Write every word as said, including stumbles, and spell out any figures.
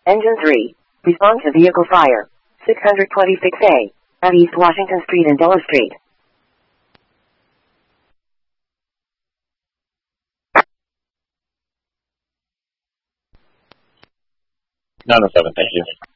Engine three. Respond to vehicle fire. six twenty-six A. At East Washington Street and Della Street. nine oh seven, thank you.